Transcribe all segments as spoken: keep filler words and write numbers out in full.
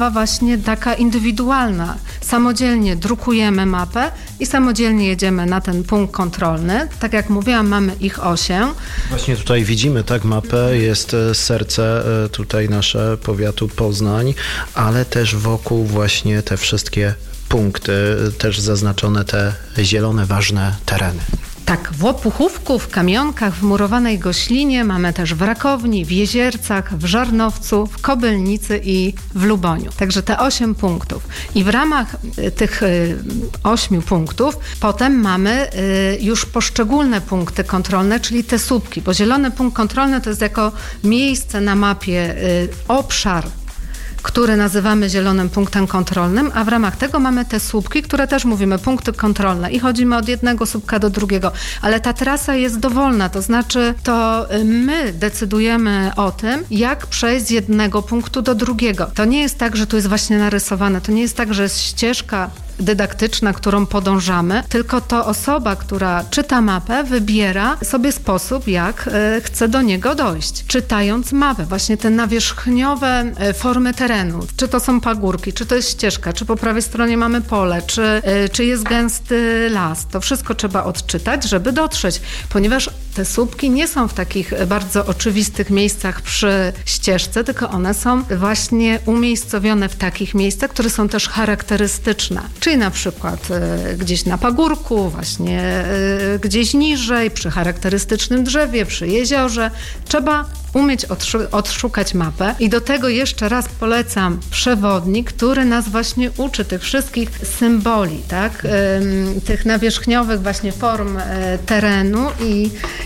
właśnie taka indywidualna. Samodzielnie drukujemy mapę i samodzielnie jedziemy na ten punkt kontrolny. Tak jak mówiłam, mamy ich osiem. Właśnie tutaj widzimy tak mapę, jest serce tutaj nasze powiatu Poznań, ale też wokół właśnie te wszystkie punkty, też zaznaczone te zielone, ważne tereny. Tak, w Łopuchówku, w Kamionkach, w Murowanej Goślinie, mamy też w Rakowni, w Jeziercach, w Żarnowcu, w Kobylnicy i w Luboniu. Także te osiem punktów. I w ramach tych ośmiu punktów potem mamy już poszczególne punkty kontrolne, czyli te słupki, bo zielony punkt kontrolny to jest jako miejsce na mapie obszar, który nazywamy zielonym punktem kontrolnym, a w ramach tego mamy te słupki, które też mówimy punkty kontrolne i chodzimy od jednego słupka do drugiego, ale ta trasa jest dowolna, to znaczy to my decydujemy o tym, jak przejść z jednego punktu do drugiego. To nie jest tak, że tu jest właśnie narysowane, to nie jest tak, że jest ścieżka dydaktyczna, którą podążamy, tylko to osoba, która czyta mapę, wybiera sobie sposób, jak y, chce do niego dojść. Czytając mapę, właśnie te nawierzchniowe y, formy terenu, czy to są pagórki, czy to jest ścieżka, czy po prawej stronie mamy pole, czy, y, czy jest gęsty las. To wszystko trzeba odczytać, żeby dotrzeć, ponieważ te słupki nie są w takich bardzo oczywistych miejscach przy ścieżce, tylko one są właśnie umiejscowione w takich miejscach, które są też charakterystyczne. Czyli na przykład y, gdzieś na pagórku, właśnie y, gdzieś niżej, przy charakterystycznym drzewie, przy jeziorze. Trzeba umieć odszu- odszukać mapę i do tego jeszcze raz polecam przewodnik, który nas właśnie uczy tych wszystkich symboli, tak? Ym, tych nawierzchniowych właśnie form y, terenu i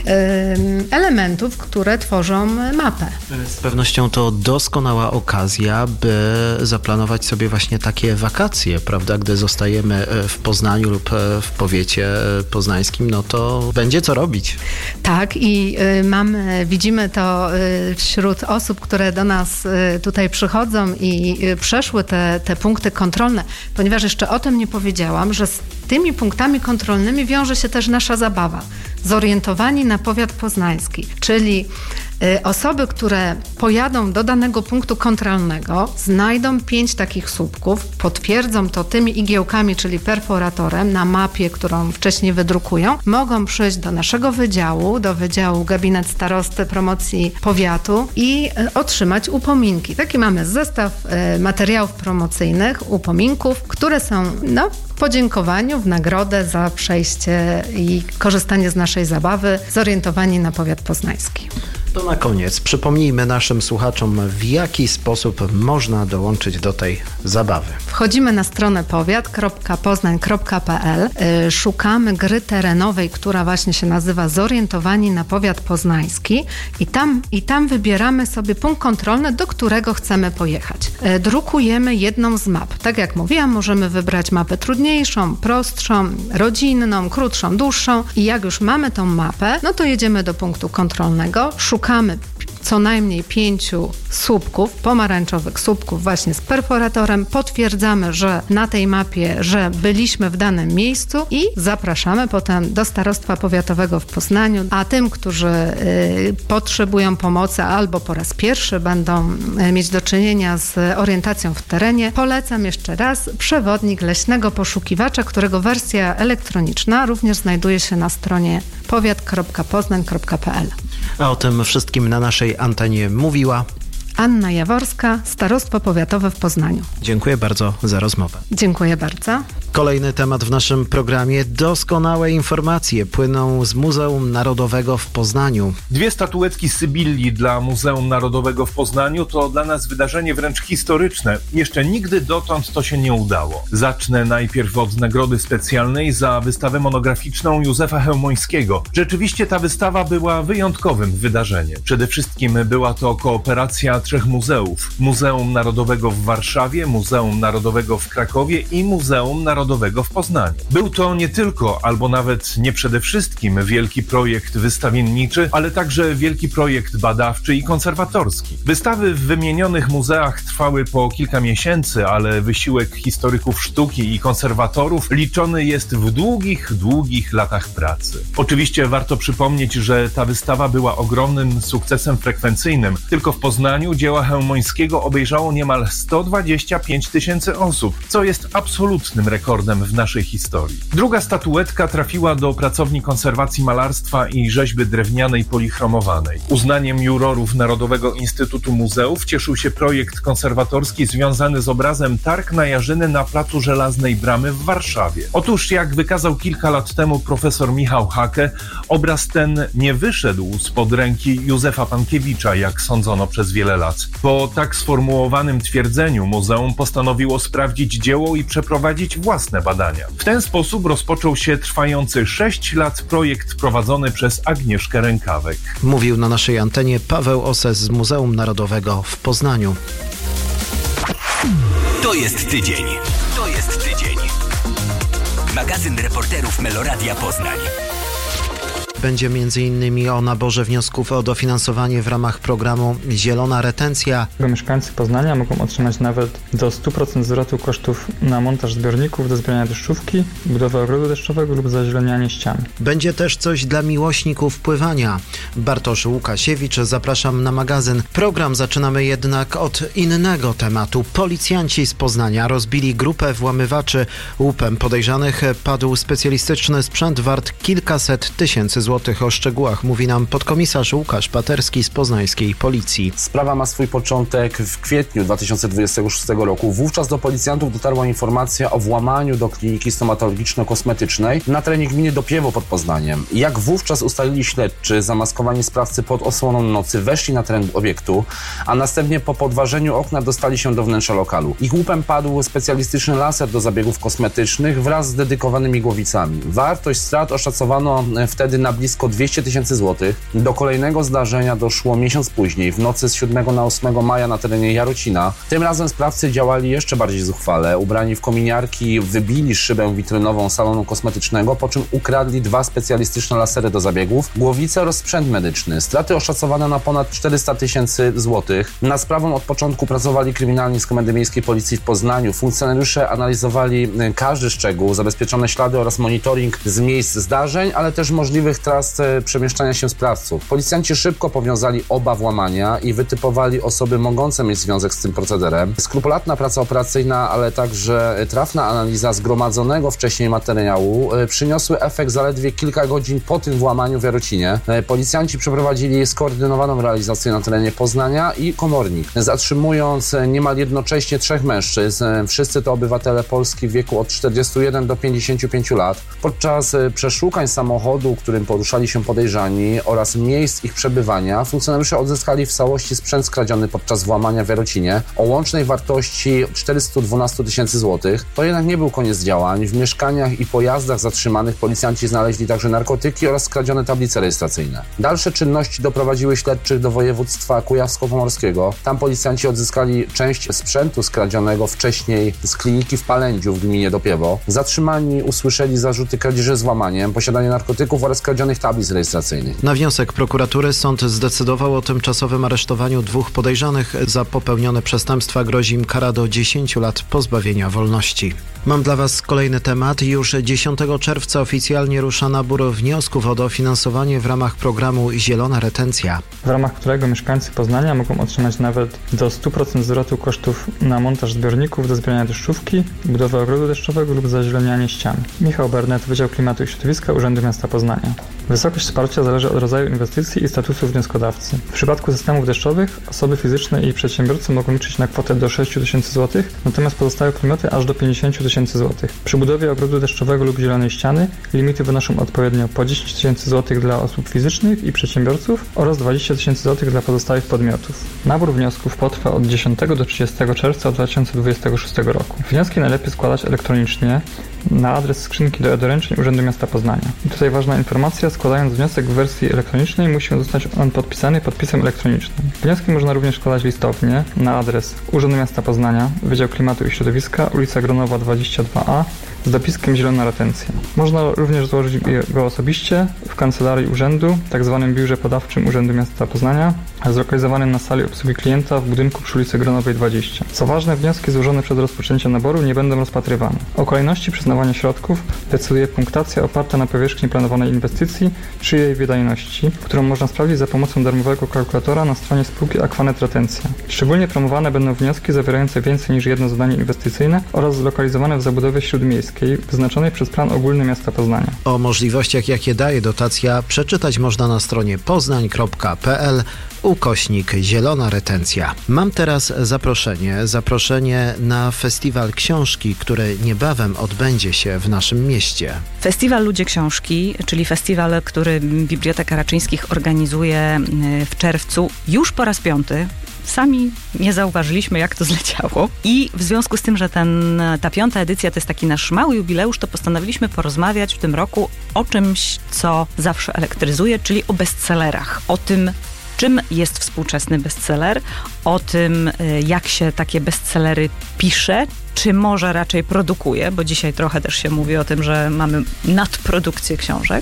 y, elementów, które tworzą mapę. Z pewnością to doskonała okazja, by zaplanować sobie właśnie takie wakacje, prawda? Gdy zostajemy w Poznaniu lub w powiecie poznańskim, no to będzie co robić. Tak i y, mamy, widzimy to wśród osób, które do nas tutaj przychodzą i przeszły te, te punkty kontrolne, ponieważ jeszcze o tym nie powiedziałam, że z tymi punktami kontrolnymi wiąże się też nasza zabawa. Zorientowani na powiat poznański, czyli osoby, które pojadą do danego punktu kontrolnego, znajdą pięć takich słupków, potwierdzą to tymi igiełkami, czyli perforatorem na mapie, którą wcześniej wydrukują, mogą przyjść do naszego wydziału, do Wydziału Gabinet Starosty Promocji Powiatu i otrzymać upominki. Taki mamy zestaw materiałów promocyjnych, upominków, które są no, w podziękowaniu, w nagrodę za przejście i korzystanie z naszej zabawy, zorientowani na powiat poznański. To na koniec przypomnijmy naszym słuchaczom, w jaki sposób można dołączyć do tej zabawy. Wchodzimy na stronę powiat kropka poznań kropka p l, yy, szukamy gry terenowej, która właśnie się nazywa Zorientowani na powiat poznański i tam, i tam wybieramy sobie punkt kontrolny, do którego chcemy pojechać. Yy, drukujemy jedną z map. Tak jak mówiłam, możemy wybrać mapę trudniejszą, prostszą, rodzinną, krótszą, dłuższą i jak już mamy tą mapę, no to jedziemy do punktu kontrolnego, szukamy Szukamy co najmniej pięciu słupków, pomarańczowych słupków właśnie z perforatorem. Potwierdzamy, że na tej mapie, że byliśmy w danym miejscu i zapraszamy potem do Starostwa Powiatowego w Poznaniu. A tym, którzy y, potrzebują pomocy albo po raz pierwszy będą y, mieć do czynienia z orientacją w terenie, polecam jeszcze raz przewodnik leśnego poszukiwacza, którego wersja elektroniczna również znajduje się na stronie powiat kropka poznań kropka p l. A o tym wszystkim na naszej antenie mówiła Anna Jaworska, Starostwo Powiatowe w Poznaniu. Dziękuję bardzo za rozmowę. Dziękuję bardzo. Kolejny temat w naszym programie. Doskonałe informacje płyną z Muzeum Narodowego w Poznaniu. Dwie statuetki Sybilli dla Muzeum Narodowego w Poznaniu to dla nas wydarzenie wręcz historyczne. Jeszcze nigdy dotąd to się nie udało. Zacznę najpierw od nagrody specjalnej za wystawę monograficzną Józefa Chełmońskiego. Rzeczywiście ta wystawa była wyjątkowym wydarzeniem. Przede wszystkim była to kooperacja trzech muzeów. Muzeum Narodowego w Warszawie, Muzeum Narodowego w Krakowie i Muzeum Narodowego w Poznaniu. Był to nie tylko, albo nawet nie przede wszystkim wielki projekt wystawienniczy, ale także wielki projekt badawczy i konserwatorski. Wystawy w wymienionych muzeach trwały po kilka miesięcy, ale wysiłek historyków sztuki i konserwatorów liczony jest w długich, długich latach pracy. Oczywiście warto przypomnieć, że ta wystawa była ogromnym sukcesem frekwencyjnym. Tylko w Poznaniu Muzeum Dzieła Chełmońskiego obejrzało niemal sto dwadzieścia pięć tysięcy osób, co jest absolutnym rekordem w naszej historii. Druga statuetka trafiła do pracowni konserwacji malarstwa i rzeźby drewnianej polichromowanej. Uznaniem jurorów Narodowego Instytutu Muzeów cieszył się projekt konserwatorski związany z obrazem Targ na Jarzyny na placu Żelaznej Bramy w Warszawie. Otóż, jak wykazał kilka lat temu profesor Michał Hake, obraz ten nie wyszedł spod ręki Józefa Pankiewicza, jak sądzono przez wiele lat. Po tak sformułowanym twierdzeniu muzeum postanowiło sprawdzić dzieło i przeprowadzić własne badania. W ten sposób rozpoczął się trwający sześć lat projekt prowadzony przez Agnieszkę Rękawek. Mówił na naszej antenie Paweł Oses z Muzeum Narodowego w Poznaniu. To jest tydzień. To jest tydzień. Magazyn reporterów Meloradia Poznań. Będzie między innymi o naborze wniosków o dofinansowanie w ramach programu Zielona Retencja. Mieszkańcy Poznania mogą otrzymać nawet do stu procent zwrotu kosztów na montaż zbiorników do zbierania deszczówki, budowę ogrodu deszczowego lub zazielenianie ścian. Będzie też coś dla miłośników pływania. Bartosz Łukasiewicz, zapraszam na magazyn. Program zaczynamy jednak od innego tematu. Policjanci z Poznania rozbili grupę włamywaczy. Łupem podejrzanych padł specjalistyczny sprzęt wart kilkaset tysięcy złotych. O szczegółach mówi nam podkomisarz Łukasz Paterski z poznańskiej policji. Sprawa ma swój początek w kwietniu dwa tysiące dwudziestego szóstego roku. Wówczas do policjantów dotarła informacja o włamaniu do kliniki stomatologiczno-kosmetycznej na terenie gminy Dopiewo pod Poznaniem. Jak wówczas ustalili śledczy, zamaskowani sprawcy pod osłoną nocy weszli na teren obiektu, a następnie po podważeniu okna dostali się do wnętrza lokalu. Ich łupem padł specjalistyczny laser do zabiegów kosmetycznych wraz z dedykowanymi głowicami. Wartość strat oszacowano wtedy na blisko dwieście tysięcy złotych. Do kolejnego zdarzenia doszło miesiąc później, w nocy z siódmego na ósmego maja na terenie Jarocina. Tym razem sprawcy działali jeszcze bardziej zuchwale. Ubrani w kominiarki wybili szybę witrynową salonu kosmetycznego, po czym ukradli dwa specjalistyczne lasery do zabiegów, głowicę oraz sprzęt medyczny. Straty oszacowane na ponad czterysta tysięcy złotych. Nad sprawą od początku pracowali kryminalni z Komendy Miejskiej Policji w Poznaniu. Funkcjonariusze analizowali każdy szczegół, zabezpieczone ślady oraz monitoring z miejsc zdarzeń, ale też możliwych tras przemieszczania się sprawców. Policjanci szybko powiązali oba włamania i wytypowali osoby mogące mieć związek z tym procederem. Skrupulatna praca operacyjna, ale także trafna analiza zgromadzonego wcześniej materiału przyniosły efekt zaledwie kilka godzin po tym włamaniu w Jarocinie. Policjanci przeprowadzili skoordynowaną realizację na terenie Poznania i Komornik, zatrzymując niemal jednocześnie trzech mężczyzn. Wszyscy to obywatele Polski w wieku od czterdziestu jeden do pięćdziesięciu pięciu lat. Podczas przeszukań samochodu, którym poruszali się podejrzani oraz miejsc ich przebywania, funkcjonariusze odzyskali w całości sprzęt skradziony podczas włamania w Jarocinie o łącznej wartości czterysta dwanaście tysięcy złotych. To jednak nie był koniec działań. W mieszkaniach i pojazdach zatrzymanych policjanci znaleźli także narkotyki oraz skradzione tablice rejestracyjne. Dalsze czynności doprowadziły śledczych do województwa kujawsko-pomorskiego. Tam policjanci odzyskali część sprzętu skradzionego wcześniej z kliniki w Palędziu w gminie Dopiewo. Zatrzymani usłyszeli zarzuty kradzieży z włamaniem, posiadania narkotyków oraz kradzionych tablic rejestracyjnych. Na wniosek prokuratury sąd zdecydował o tymczasowym aresztowaniu dwóch podejrzanych. Za popełnione przestępstwa grozi im kara do dziesięciu lat pozbawienia wolności. Mam dla Was kolejny temat. Już dziesiątego czerwca oficjalnie rusza nabór wniosków o dofinansowanie w ramach programu Zielona Retencja, w ramach którego mieszkańcy Poznania mogą otrzymać nawet do stu procent zwrotu kosztów na montaż zbiorników do zbierania deszczówki, budowę ogrodu deszczowego lub zazielenianie ścian. Michał Bernet, Wydział Klimatu i Środowiska Urzędu Miasta Poznania. Wysokość wsparcia zależy od rodzaju inwestycji i statusu wnioskodawcy. W przypadku systemów deszczowych osoby fizyczne i przedsiębiorcy mogą liczyć na kwotę do sześciu tysięcy złotych, natomiast pozostałe podmioty aż do pięćdziesięciu tysięcy złotych. Przy budowie ogrodu deszczowego lub zielonej ściany limity wynoszą odpowiednio po dziesięć tysięcy złotych dla osób fizycznych i przedsiębiorców oraz dwadzieścia tysięcy złotych dla pozostałych podmiotów. Nabór wniosków potrwa od dziesiątego do trzydziestego czerwca dwa tysiące dwudziestego szóstego roku. Wnioski najlepiej składać elektronicznie na adres skrzynki do e-doręczeń Urzędu Miasta Poznania. I tutaj ważna informacja, składając wniosek w wersji elektronicznej musi zostać on podpisany podpisem elektronicznym. Wnioski można również składać listownie na adres Urzędu Miasta Poznania, Wydział Klimatu i Środowiska, ulica Gronowa dwadzieścia dwa A, z dopiskiem Zielona Retencja. Można również złożyć go osobiście w kancelarii urzędu, tak zwanym biurze podawczym Urzędu Miasta Poznania, zlokalizowanym na sali obsługi klienta w budynku przy ulicy Gronowej dwadzieścia. Co ważne, wnioski złożone przed rozpoczęciem naboru nie będą rozpatrywane. O kolejności przyznawania środków decyduje punktacja oparta na powierzchni planowanej inwestycji czy jej wydajności, którą można sprawdzić za pomocą darmowego kalkulatora na stronie spółki Aquanet Retencja. Szczególnie promowane będą wnioski zawierające więcej niż jedno zadanie inwestycyjne oraz zlokalizowane w zabudowie śródmiejskiej wyznaczonej przez plan ogólny miasta Poznania. O możliwościach, jakie daje dotacja, przeczytać można na stronie poznań kropka p l ukośnik Zielona Retencja. Mam teraz zaproszenie, zaproszenie na festiwal książki, który niebawem odbędzie się w naszym mieście. Festiwal Ludzie Książki, czyli festiwal, który Biblioteka Raczyńskich organizuje w czerwcu już po raz piąty. Sami nie zauważyliśmy, jak to zleciało. I w związku z tym, że ten, ta piąta edycja to jest taki nasz mały jubileusz, to postanowiliśmy porozmawiać w tym roku o czymś, co zawsze elektryzuje, czyli o bestsellerach. O tym, czym jest współczesny bestseller, o tym, jak się takie bestsellery pisze, czy może raczej produkuje, bo dzisiaj trochę też się mówi o tym, że mamy nadprodukcję książek,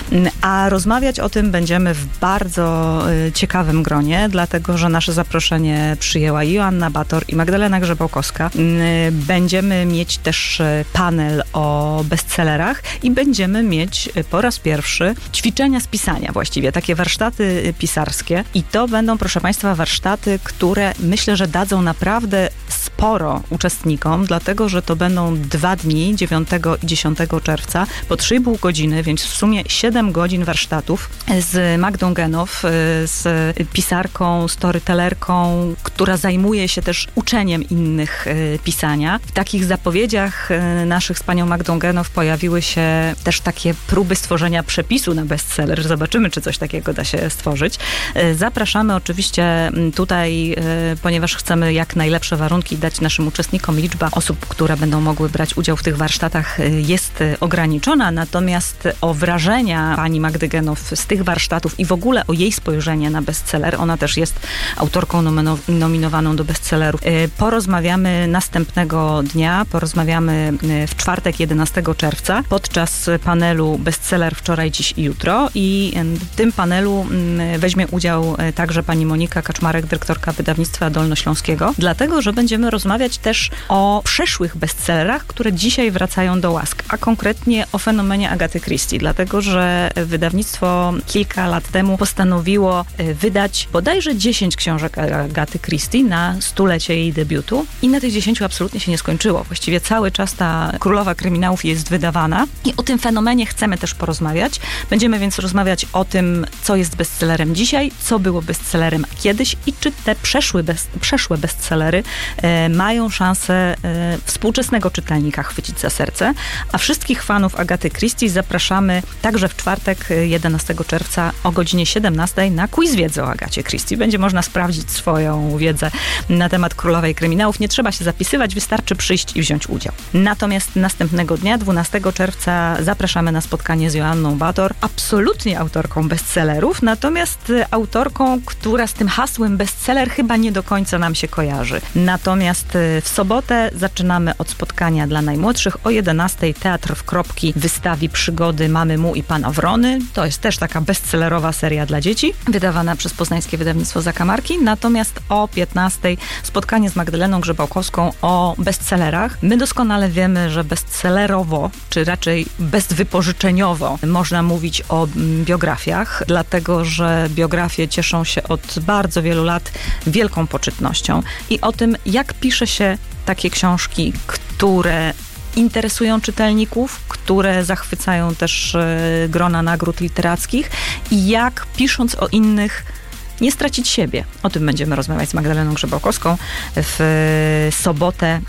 a rozmawiać o tym będziemy w bardzo ciekawym gronie, dlatego, że nasze zaproszenie przyjęła i Joanna Bator, i Magdalena Grzebałkowska. Będziemy mieć też panel o bestsellerach i będziemy mieć po raz pierwszy ćwiczenia z pisania właściwie, takie warsztaty pisarskie i to będą, proszę Państwa, warsztaty, które myślę, że dadzą naprawdę sporo uczestnikom, dlatego, że to będą dwa dni, dziewiątego i dziesiątego czerwca, po trzy i pół godziny, więc w sumie siedem godzin warsztatów z Magdą Genow, z pisarką, storytellerką, która zajmuje się też uczeniem innych pisania. W takich zapowiedziach naszych z panią Magdą Genow pojawiły się też takie próby stworzenia przepisu na bestseller. Zobaczymy, czy coś takiego da się stworzyć. Zapraszamy oczywiście tutaj, ponieważ chcemy jak najlepsze warunki dać naszym uczestnikom. Liczba osób, które będą mogły brać udział w tych warsztatach jest ograniczona, natomiast o wrażenia pani Magdy Genow z tych warsztatów i w ogóle o jej spojrzenie na bestseller, ona też jest autorką nominowaną do bestsellerów, porozmawiamy następnego dnia, porozmawiamy w czwartek jedenastego czerwca podczas panelu Bestseller wczoraj, dziś i jutro i w tym panelu weźmie udział także pani Monika Kaczmarek, dyrektorka wydawnictwa dolnośląskiego, dlatego, że będziemy rozmawiać też o przeszłych bestsellerach, które dzisiaj wracają do łask, a konkretnie o fenomenie Agaty Christie, dlatego, że wydawnictwo kilka lat temu postanowiło wydać bodajże dziesięć książek Agaty Christie na stulecie jej debiutu i na tych dziesięciu absolutnie się nie skończyło. Właściwie cały czas ta Królowa Kryminałów jest wydawana i o tym fenomenie chcemy też porozmawiać. Będziemy więc rozmawiać o tym, co jest bestsellerem dzisiaj, co było bestsellerem kiedyś i czy te przeszły best, przeszłe bestsellery e, mają szansę e, współczesnego czytelnika chwycić za serce. A wszystkich fanów Agaty Christie zapraszamy także w czwartek jedenastego czerwca o godzinie siedemnastej na quiz wiedzy o Agacie Christie. Będzie można sprawdzić swoją wiedzę na temat Królowej Kryminałów. Nie trzeba się zapisywać, wystarczy przyjść i wziąć udział. Natomiast następnego dnia, dwunastego czerwca, zapraszamy na spotkanie z Joanną Bator, absolutnie autorką bestsellerów, natomiast autorką, która z tym hasłem bestseller chyba nie do końca nam się kojarzy. Natomiast w sobotę zaczynamy od spotkania dla najmłodszych. O jedenastej Teatr w Kropki wystawi przygody Mamy Mu i Pana Wrony. To jest też taka bestsellerowa seria dla dzieci, wydawana przez poznańskie wydawnictwo Zakamarki. Natomiast o piętnastej spotkanie z Magdaleną Grzebałkowską o bestsellerach. My doskonale wiemy, że bestsellerowo, czy raczej bezwypożyczeniowo można mówić o biografiach, dlatego, że biografie cieszą się od bardzo wielu lat wielką poczytnością i o tym, jak pisze się takie książki, które interesują czytelników, które zachwycają też grona nagród literackich i jak pisząc o innych nie stracić siebie. O tym będziemy rozmawiać z Magdaleną Grzebałkowską w sobotę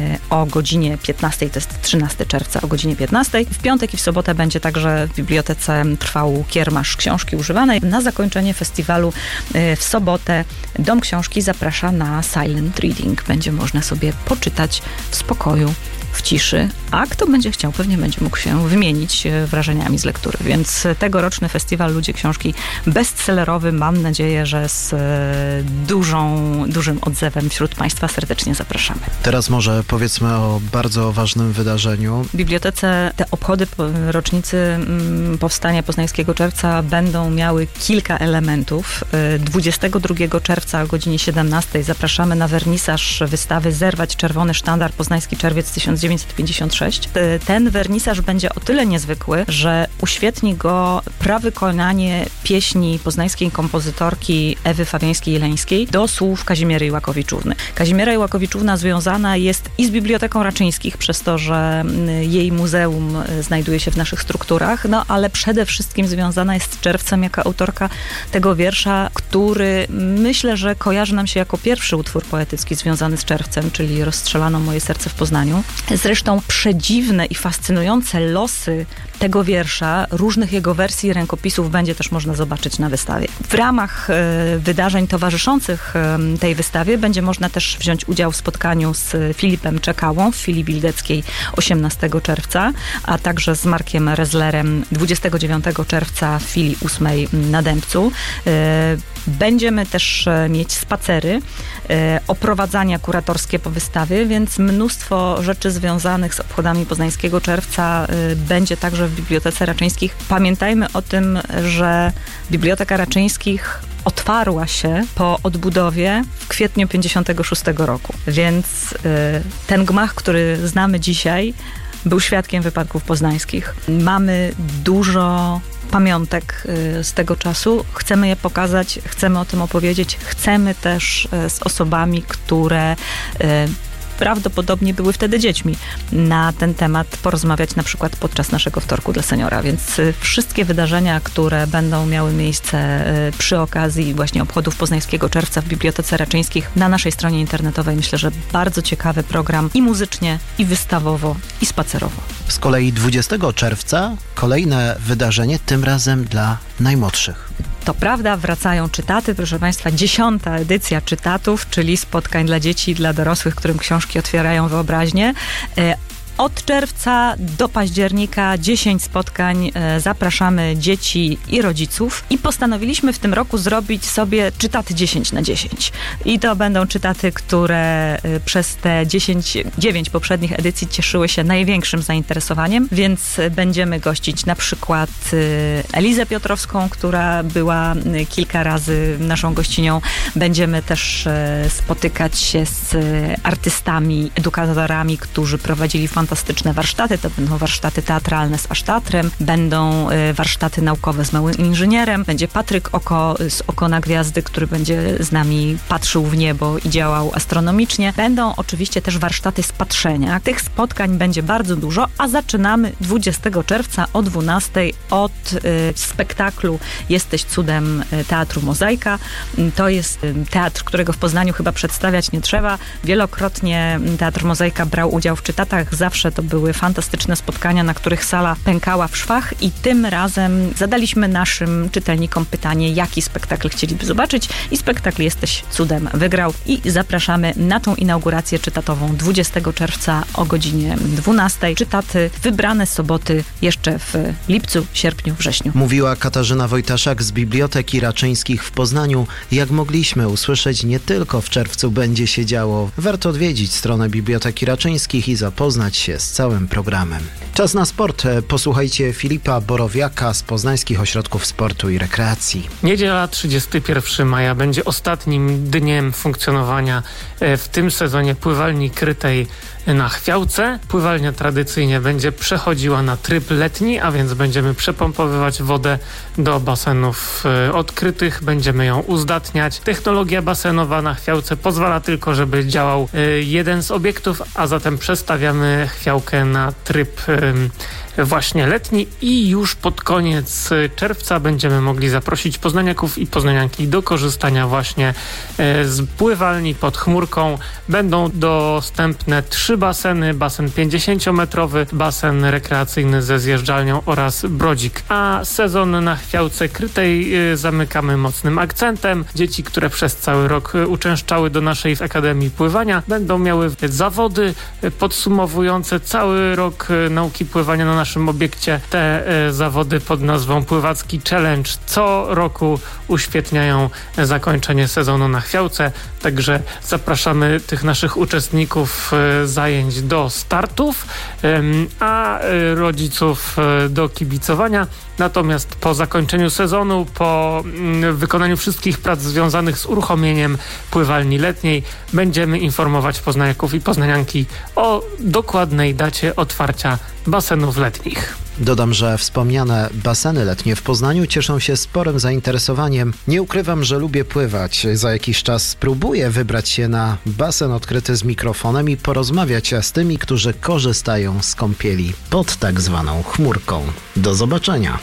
o godzinie piętnastej, to jest trzynastego czerwca o godzinie piętnastej. W piątek i w sobotę będzie także w bibliotece trwał kiermasz książki używanej. Na zakończenie festiwalu w sobotę Dom Książki zaprasza na silent reading. Będzie można sobie poczytać w spokoju, w ciszy, a kto będzie chciał, pewnie będzie mógł się wymienić wrażeniami z lektury. Więc tegoroczny festiwal Ludzie Książki bestsellerowy, mam nadzieję, że z dużą, dużym odzewem wśród Państwa serdecznie zapraszamy. Teraz może powiedzmy o bardzo ważnym wydarzeniu. W bibliotece te obchody rocznicy powstania Poznańskiego Czerwca będą miały kilka elementów. dwudziestego drugiego czerwca o godzinie siedemnastej zapraszamy na wernisaż wystawy Zerwać czerwony sztandar Poznański Czerwiec tysiąc dziewięćset pięćdziesiąt sześć. Ten wernisaż będzie o tyle niezwykły, że uświetni go prawykonanie pieśni poznańskiej kompozytorki Ewy Fabiańskiej-Jeleńskiej do słów Kazimiery Iłakowiczówny. Kazimiera Iłakowiczówna związana jest i z Biblioteką Raczyńskich, przez to, że jej muzeum znajduje się w naszych strukturach, no ale przede wszystkim związana jest z Czerwcem jako autorka tego wiersza, który myślę, że kojarzy nam się jako pierwszy utwór poetycki związany z Czerwcem, czyli Rozstrzelano moje serce w Poznaniu. Zresztą przedziwne i fascynujące losy tego wiersza, różnych jego wersji i rękopisów będzie też można zobaczyć na wystawie. W ramach e, wydarzeń towarzyszących e, tej wystawie będzie można też wziąć udział w spotkaniu z Filipem Czekałą w filii Bildeckiej osiemnastego czerwca, a także z Markiem Rezlerem dwudziestego dziewiątego czerwca w filii ósmej na Dębcu. E, Będziemy też mieć spacery, e, oprowadzania kuratorskie po wystawie, więc mnóstwo rzeczy związanych z obchodami Poznańskiego Czerwca e, będzie także w Bibliotece Raczyńskich. Pamiętajmy o tym, że Biblioteka Raczyńskich otwarła się po odbudowie w kwietniu pięćdziesiątego szóstego roku, więc y, ten gmach, który znamy dzisiaj, był świadkiem wypadków poznańskich. Mamy dużo pamiątek y, z tego czasu. Chcemy je pokazać, chcemy o tym opowiedzieć. Chcemy też y, z osobami, które y, prawdopodobnie były wtedy dziećmi, na ten temat porozmawiać na przykład podczas naszego wtorku dla seniora, więc wszystkie wydarzenia, które będą miały miejsce przy okazji właśnie obchodów Poznańskiego Czerwca w Bibliotece Raczyńskich na naszej stronie internetowej, myślę, że bardzo ciekawy program i muzycznie, i wystawowo, i spacerowo. Z kolei dwudziestego czerwca kolejne wydarzenie, tym razem dla najmłodszych. To prawda, wracają czytaty, proszę Państwa, dziesiąta edycja czytatów, czyli spotkań dla dzieci i dla dorosłych, którym książki otwierają wyobraźnię. Od czerwca do października dziesięć spotkań. Zapraszamy dzieci i rodziców i postanowiliśmy w tym roku zrobić sobie czytaty dziesięć na dziesięć. I to będą czytaty, które przez te dziesięć, dziewięć poprzednich edycji cieszyły się największym zainteresowaniem, więc będziemy gościć na przykład Elizę Piotrowską, która była kilka razy naszą gościnią. Będziemy też spotykać się z artystami, edukatorami, którzy prowadzili fantastyczne warsztaty. To będą warsztaty teatralne z Asztatrem, będą warsztaty naukowe z Małym Inżynierem, będzie Patryk Oko z Oko na Gwiazdy, który będzie z nami patrzył w niebo i działał astronomicznie. Będą oczywiście też warsztaty z patrzenia. Tych spotkań będzie bardzo dużo, a zaczynamy dwudziestego czerwca o dwunastej od y, spektaklu Jesteś cudem Teatru Mozaika. To jest y, teatr, którego w Poznaniu chyba przedstawiać nie trzeba. Wielokrotnie Teatr Mozaika brał udział w czytatach, zawsze to były fantastyczne spotkania, na których sala pękała w szwach i tym razem zadaliśmy naszym czytelnikom pytanie, jaki spektakl chcieliby zobaczyć i spektakl Jesteś cudem wygrał i zapraszamy na tą inaugurację czytatową dwudziestego czerwca o godzinie dwunastej. Czytaty wybrane soboty jeszcze w lipcu, sierpniu, wrześniu. Mówiła Katarzyna Wojtaszak z Biblioteki Raczyńskich w Poznaniu. Jak mogliśmy usłyszeć, nie tylko w czerwcu będzie się działo. Warto odwiedzić stronę Biblioteki Raczyńskich i zapoznać się z całym programem. Czas na sport. Posłuchajcie Filipa Borowiaka z Poznańskich Ośrodków Sportu i Rekreacji. Niedziela trzydziestego pierwszego maja będzie ostatnim dniem funkcjonowania w tym sezonie pływalni krytej na Chwiałce. Pływalnia tradycyjnie będzie przechodziła na tryb letni, a więc będziemy przepompowywać wodę do basenów odkrytych, będziemy ją uzdatniać. Technologia basenowa na Chwiałce pozwala tylko, żeby działał jeden z obiektów, a zatem przestawiamy Chwiałkę na tryb właśnie letni i już pod koniec czerwca będziemy mogli zaprosić poznaniaków i poznanianki do korzystania właśnie z pływalni pod chmurką. Będą dostępne trzy baseny, basen pięćdziesięciometrowy, basen rekreacyjny ze zjeżdżalnią oraz brodzik. A sezon na Chwiałce krytej zamykamy mocnym akcentem. Dzieci, które przez cały rok uczęszczały do naszej Akademii Pływania, będą miały zawody podsumowujące trwające cały rok nauki pływania na naszym obiekcie. Te zawody pod nazwą Pływacki Challenge co roku uświetniają zakończenie sezonu na Chwiałce, także zapraszamy tych naszych uczestników zajęć do startów, a rodziców do kibicowania. Natomiast po zakończeniu sezonu, po wykonaniu wszystkich prac związanych z uruchomieniem pływalni letniej, będziemy informować poznaniaków i poznanianki o dokładnej dacie otwarcia basenów letnich. Dodam, że wspomniane baseny letnie w Poznaniu cieszą się sporym zainteresowaniem. Nie ukrywam, że lubię pływać. Za jakiś czas spróbuję wybrać się na basen odkryty z mikrofonem i porozmawiać z tymi, którzy korzystają z kąpieli pod tak zwaną chmurką. Do zobaczenia.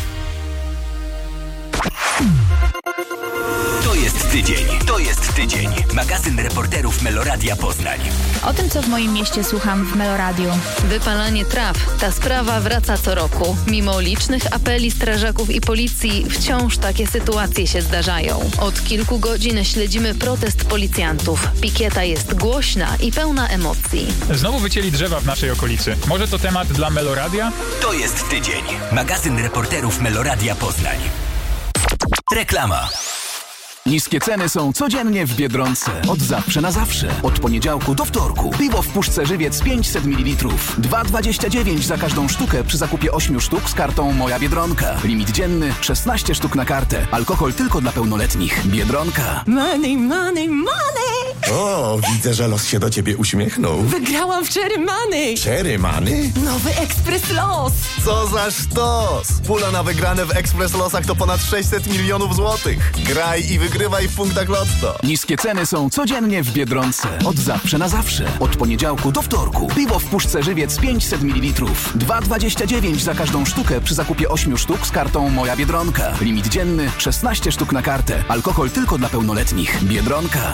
To jest tydzień. To jest tydzień. Magazyn reporterów Meloradia Poznań. O tym, co w moim mieście słucham w Meloradiu. Wypalanie traw. Ta sprawa wraca co roku. Mimo licznych apeli strażaków i policji, wciąż takie sytuacje się zdarzają. Od kilku godzin śledzimy protest policjantów. Pikieta jest głośna i pełna emocji. Znowu wycięli drzewa w naszej okolicy. Może to temat dla Meloradia? To jest tydzień. Magazyn reporterów Meloradia Poznań. Reklama. Niskie ceny są codziennie w Biedronce. Od zawsze na zawsze. Od poniedziałku do wtorku. Piwo w puszce Żywiec pięćset mililitrów. dwa dwadzieścia dziewięć za każdą sztukę przy zakupie ośmiu sztuk z kartą Moja Biedronka. Limit dzienny szesnaście sztuk na kartę. Alkohol tylko dla pełnoletnich. Biedronka. Money, money, money! O, widzę, że los się do ciebie uśmiechnął. Wygrałam w Cherry Money! Cherry Money? Nowy Ekspres Los! Co za sztos! Pula na wygrane w Ekspres Losach to ponad sześćset milionów złotych. Graj i wygrywaj w punktach Lotto. Niskie ceny są codziennie w Biedronce. Od zawsze na zawsze. Od poniedziałku do wtorku. Piwo w puszce Żywiec pięćset mililitrów. dwa dwadzieścia dziewięć za każdą sztukę przy zakupie ośmiu sztuk z kartą Moja Biedronka. Limit dzienny szesnaście sztuk na kartę. Alkohol tylko dla pełnoletnich. Biedronka.